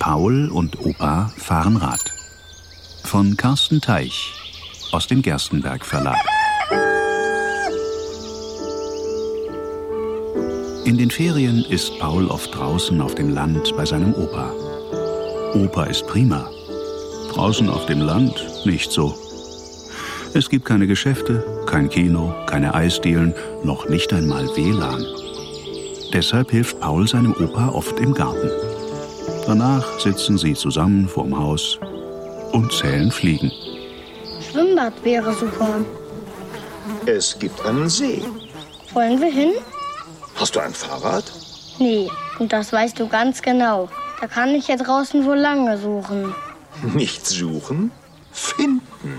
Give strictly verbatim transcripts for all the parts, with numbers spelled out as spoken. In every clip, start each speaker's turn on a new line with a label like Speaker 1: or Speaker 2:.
Speaker 1: Paul und Opa fahren Rad. Von Carsten Teich aus dem Gerstenberg Verlag. In den Ferien ist Paul oft draußen auf dem Land bei seinem Opa. Opa ist prima. Draußen auf dem Land nicht so. Es gibt keine Geschäfte, kein Kino, keine Eisdielen, noch nicht einmal W L A N. Deshalb hilft Paul seinem Opa oft im Garten. Danach sitzen sie zusammen vorm Haus und zählen Fliegen.
Speaker 2: Schwimmbad wäre super.
Speaker 3: Es gibt einen See.
Speaker 2: Wollen wir hin?
Speaker 3: Hast du ein Fahrrad?
Speaker 2: Nee, und das weißt du ganz genau. Da kann ich ja draußen wohl lange suchen.
Speaker 3: Nicht suchen, finden.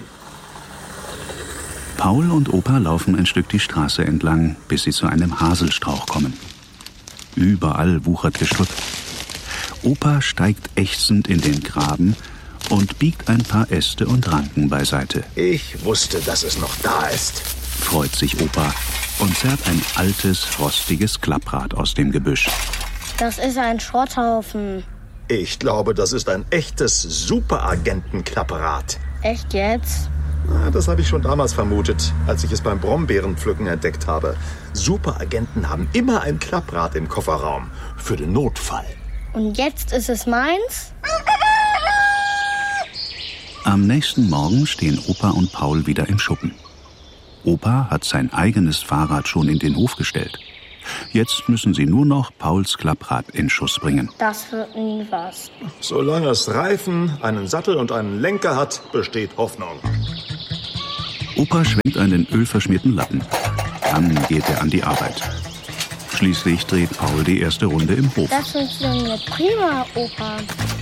Speaker 1: Paul und Opa laufen ein Stück die Straße entlang, bis sie zu einem Haselstrauch kommen. Überall wuchert Gestrüpp. Opa steigt ächzend in den Graben und biegt ein paar Äste und Ranken beiseite.
Speaker 3: Ich wusste, dass es noch da ist.
Speaker 1: Freut sich Opa und zerrt ein altes, rostiges Klapprad aus dem Gebüsch.
Speaker 2: Das ist ein Schrotthaufen.
Speaker 3: Ich glaube, das ist ein echtes Superagenten-Klapprad.
Speaker 2: Echt jetzt?
Speaker 3: Na, das habe ich schon damals vermutet, als ich es beim Brombeerenpflücken entdeckt habe. Superagenten haben immer ein Klapprad im Kofferraum. Für den Notfall.
Speaker 2: Und jetzt ist es meins?
Speaker 1: Am nächsten Morgen stehen Opa und Paul wieder im Schuppen. Opa hat sein eigenes Fahrrad schon in den Hof gestellt. Jetzt müssen sie nur noch Pauls Klapprad in Schuss bringen.
Speaker 2: Das wird nie was.
Speaker 3: Solange es Reifen, einen Sattel und einen Lenker hat, besteht Hoffnung.
Speaker 1: Opa schwenkt einen ölverschmierten Lappen. Dann geht er an die Arbeit. Schließlich dreht Paul die erste Runde im Hof.
Speaker 2: Das funktioniert prima, Opa.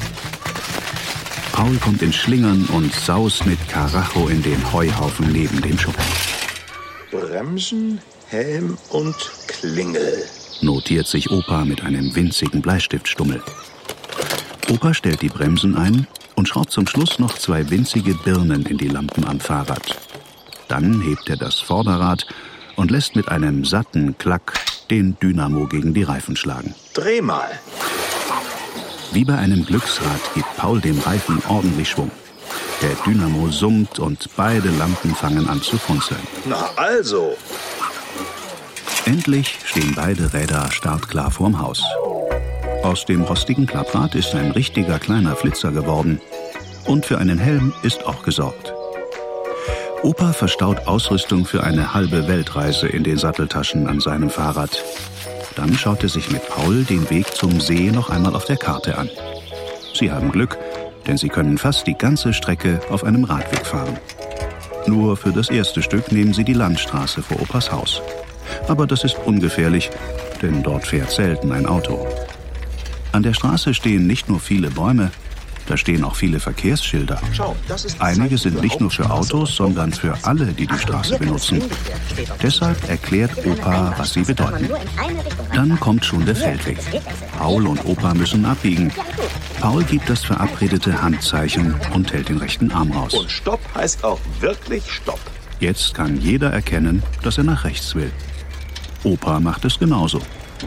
Speaker 1: Paul kommt in Schlingern und saust mit Karacho in den Heuhaufen neben dem Schuppen.
Speaker 3: Bremsen, Helm und Klingel,
Speaker 1: notiert sich Opa mit einem winzigen Bleistiftstummel. Opa stellt die Bremsen ein und schraubt zum Schluss noch zwei winzige Birnen in die Lampen am Fahrrad. Dann hebt er das Vorderrad und lässt mit einem satten Klack den Dynamo gegen die Reifen schlagen.
Speaker 3: Dreh mal!
Speaker 1: Wie bei einem Glücksrad gibt Paul dem Reifen ordentlich Schwung. Der Dynamo summt und beide Lampen fangen an zu funzeln.
Speaker 3: Na also!
Speaker 1: Endlich stehen beide Räder startklar vorm Haus. Aus dem rostigen Klapprad ist ein richtiger kleiner Flitzer geworden. Und für einen Helm ist auch gesorgt. Opa verstaut Ausrüstung für eine halbe Weltreise in den Satteltaschen an seinem Fahrrad. Dann schaut er sich mit Paul den Weg zum See noch einmal auf der Karte an. Sie haben Glück, denn sie können fast die ganze Strecke auf einem Radweg fahren. Nur für das erste Stück nehmen sie die Landstraße vor Opas Haus. Aber das ist ungefährlich, denn dort fährt selten ein Auto. An der Straße stehen nicht nur viele Bäume, da stehen auch viele Verkehrsschilder. Einige sind nicht nur für Autos, sondern für alle, die die Straße benutzen. Deshalb erklärt Opa, was sie bedeuten. Dann kommt schon der Feldweg. Paul und Opa müssen abbiegen. Paul gibt das verabredete Handzeichen und hält den rechten Arm raus.
Speaker 3: Und Stopp heißt auch wirklich Stopp.
Speaker 1: Jetzt kann jeder erkennen, dass er nach rechts will. Opa macht es genauso.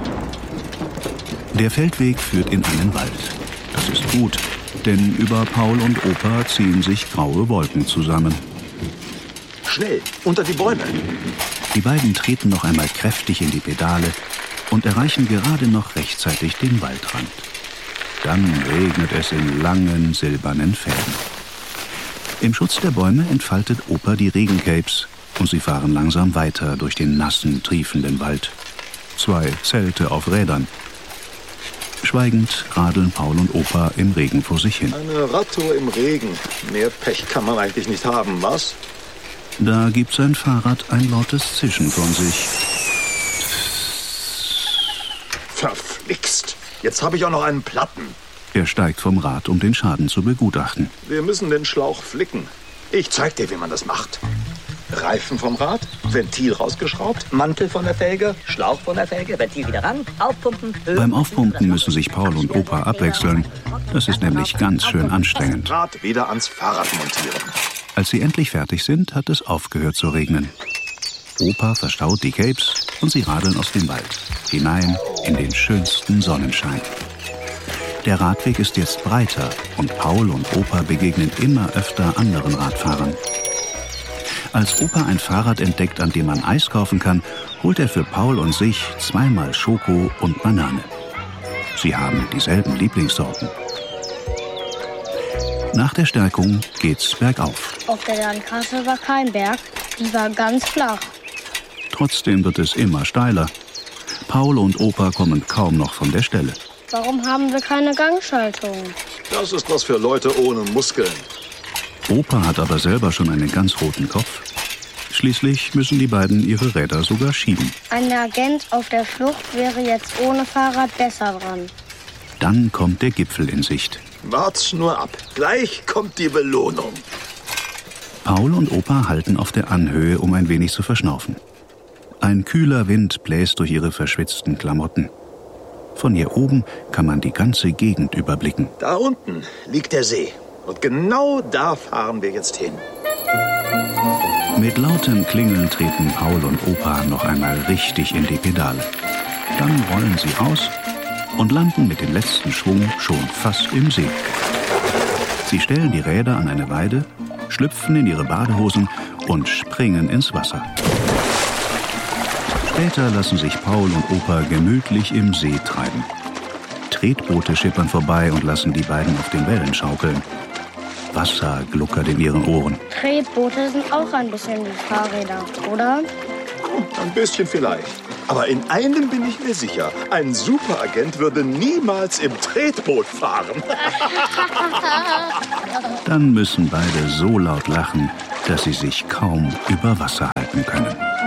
Speaker 1: Der Feldweg führt in einen Wald. Das ist gut, denn über Paul und Opa ziehen sich graue Wolken zusammen.
Speaker 3: Schnell, unter die Bäume!
Speaker 1: Die beiden treten noch einmal kräftig in die Pedale und erreichen gerade noch rechtzeitig den Waldrand. Dann regnet es in langen, silbernen Fäden. Im Schutz der Bäume entfaltet Opa die Regencapes und sie fahren langsam weiter durch den nassen, triefenden Wald. Zwei Zelte auf Rädern. Schweigend radeln Paul und Opa im Regen vor sich hin.
Speaker 3: Eine Radtour im Regen. Mehr Pech kann man eigentlich nicht haben, was?
Speaker 1: Da gibt sein Fahrrad ein lautes Zischen von sich.
Speaker 3: Verflixt. Jetzt habe ich auch noch einen Platten.
Speaker 1: Er steigt vom Rad, um den Schaden zu begutachten.
Speaker 3: Wir müssen den Schlauch flicken. Ich zeig dir, wie man das macht. Reifen vom Rad, Ventil rausgeschraubt,
Speaker 4: Mantel von der Felge, Schlauch von der Felge, Ventil wieder ran, aufpumpen.
Speaker 1: Beim Aufpumpen müssen sich Paul und Opa abwechseln. Das ist nämlich ganz schön anstrengend.
Speaker 3: Rad wieder ans Fahrrad montieren.
Speaker 1: Als sie endlich fertig sind, hat es aufgehört zu regnen. Opa verstaut die Capes und sie radeln aus dem Wald, hinein in den schönsten Sonnenschein. Der Radweg ist jetzt breiter und Paul und Opa begegnen immer öfter anderen Radfahrern. Als Opa ein Fahrrad entdeckt, an dem man Eis kaufen kann, holt er für Paul und sich zweimal Schoko und Banane. Sie haben dieselben Lieblingssorten. Nach der Stärkung geht's bergauf.
Speaker 2: Auf der Landkarte war kein Berg, die war ganz flach.
Speaker 1: Trotzdem wird es immer steiler. Paul und Opa kommen kaum noch von der Stelle.
Speaker 2: Warum haben wir keine Gangschaltung?
Speaker 3: Das ist was für Leute ohne Muskeln.
Speaker 1: Opa hat aber selber schon einen ganz roten Kopf. Schließlich müssen die beiden ihre Räder sogar schieben.
Speaker 2: Ein Agent auf der Flucht wäre jetzt ohne Fahrrad besser dran.
Speaker 1: Dann kommt der Gipfel in Sicht.
Speaker 3: Wart's nur ab. Gleich kommt die Belohnung.
Speaker 1: Paul und Opa halten auf der Anhöhe, um ein wenig zu verschnaufen. Ein kühler Wind bläst durch ihre verschwitzten Klamotten. Von hier oben kann man die ganze Gegend überblicken.
Speaker 3: Da unten liegt der See. Und genau da fahren wir jetzt hin.
Speaker 1: Mit lautem Klingeln treten Paul und Opa noch einmal richtig in die Pedale. Dann rollen sie aus und landen mit dem letzten Schwung schon fast im See. Sie stellen die Räder an eine Weide, schlüpfen in ihre Badehosen und springen ins Wasser. Später lassen sich Paul und Opa gemütlich im See treiben. Tretboote schippern vorbei und lassen die beiden auf den Wellen schaukeln. Wasser gluckert in ihren Ohren.
Speaker 2: Tretboote sind auch ein bisschen wie Fahrräder, oder?
Speaker 3: Ein bisschen vielleicht. Aber in einem bin ich mir sicher. Ein Superagent würde niemals im Tretboot fahren.
Speaker 1: Dann müssen beide so laut lachen, dass sie sich kaum über Wasser halten können.